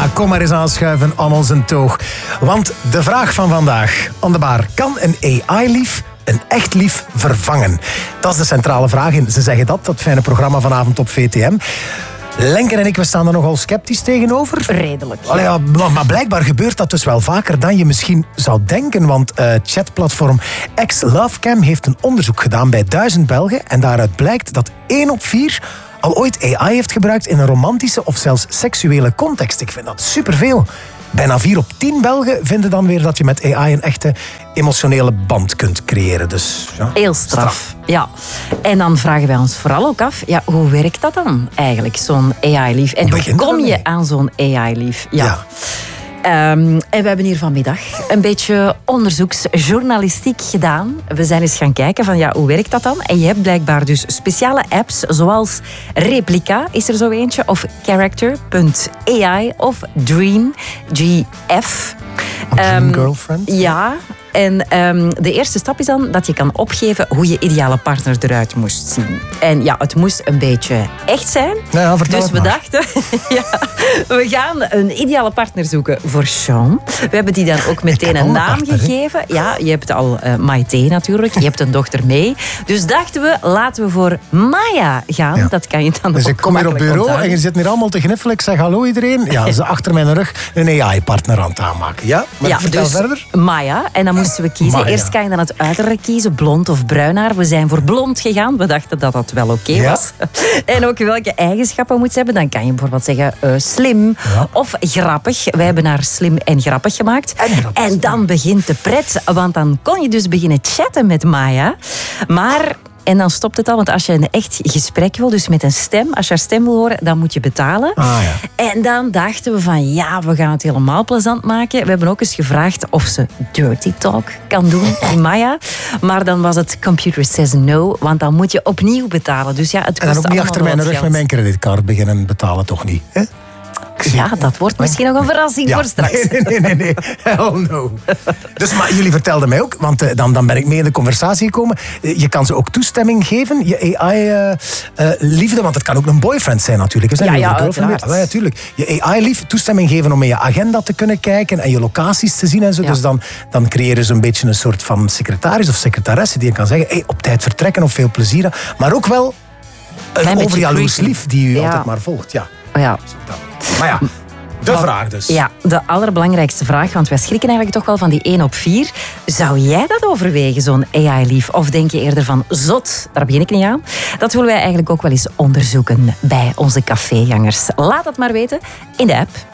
kom maar eens aanschuiven aan onze toog. Want de vraag van vandaag, aan de bar, kan een AI-lief een echt lief vervangen? Dat is de centrale vraag in Ze Zeggen Dat fijne programma vanavond op VTM. Lenker en ik, we staan er nogal sceptisch tegenover. Redelijk. Allee, ja, maar blijkbaar gebeurt dat dus wel vaker dan je misschien zou denken. Want chatplatform X-Lovecam heeft een onderzoek gedaan bij 1000 Belgen. En daaruit blijkt dat 1 op 4 al ooit AI heeft gebruikt in een romantische of zelfs seksuele context. Ik vind dat superveel. Bijna 4 op 10 Belgen vinden dan weer dat je met AI een echte emotionele band kunt creëren. Dus, ja, heel straf. Ja. En dan vragen wij ons vooral ook af, ja, hoe werkt dat dan eigenlijk, zo'n AI-lief? En hoe kom je aan zo'n AI-lief? Ja. En we hebben hier vanmiddag een beetje onderzoeksjournalistiek gedaan. We zijn eens gaan kijken van, ja, hoe werkt dat dan? En je hebt blijkbaar dus speciale apps zoals Replica, is er zo eentje, of Character.ai of Dream, GF. Dream Girlfriend? Ja. En de eerste stap is dan dat je kan opgeven hoe je ideale partner eruit moest zien. En ja, het moest een beetje echt zijn. Ja, vertel dus we dachten, ja, we gaan een ideale partner zoeken voor Sean. We hebben die dan ook meteen een naam gegeven. Ja, je hebt al Maite natuurlijk. Je hebt een dochter mee. Dus dachten we, laten we voor Maya gaan. Ja. Dat kan je dan dus ook ik kom hier op bureau onthouden. En je zit hier allemaal te gniffelen. Ik zeg hallo iedereen. Ja, ze achter mijn rug een AI-partner aan het aanmaken. Ja, maar ja, vertel dus verder. Maya. En dan moesten we kiezen. Maya. Eerst kan je dan het uiterlijk kiezen, blond of bruin haar. We zijn voor blond gegaan. We dachten dat dat wel oké was. En ook welke eigenschappen moet ze hebben. Dan kan je bijvoorbeeld zeggen slim of grappig. Wij hebben haar slim en grappig gemaakt. En dan begint de pret. Want dan kon je dus beginnen chatten met Maya. Maar... En dan stopt het al, want als je een echt gesprek wil, dus met een stem, als je haar stem wil horen, dan moet je betalen. Ja. En dan dachten we van, ja, we gaan het helemaal plezant maken. We hebben ook eens gevraagd of ze dirty talk kan doen in Maya. Maar dan was het computer says no, want dan moet je opnieuw betalen. Dus ja, het kost en dan ook niet achter mijn rug geld. met mijn creditcard beginnen betalen, toch niet? Hè? Ja, dat wordt misschien nog een verrassing voor straks. Nee. Hell no. Dus, maar jullie vertelden mij ook, want dan ben ik mee in de conversatie gekomen. Je kan ze ook toestemming geven, je AI-liefde, want het kan ook een boyfriend zijn natuurlijk. Ja, uiteraard. Ja, natuurlijk. Je AI-lief toestemming geven om in je agenda te kunnen kijken en je locaties te zien en zo. Ja. Dus dan creëren ze een beetje een soort van secretaris of secretaresse die je kan zeggen, op tijd vertrekken of veel plezier. Maar ook wel een overjaloers lief die u altijd maar volgt. Ja. Ja. Maar ja, de vraag dus. Ja, de allerbelangrijkste vraag, want wij schrikken eigenlijk toch wel van die 1 op 4. Zou jij dat overwegen, zo'n AI-lief? Of denk je eerder van, zot, daar begin ik niet aan? Dat willen wij eigenlijk ook wel eens onderzoeken bij onze cafégangers. Laat het maar weten in de app.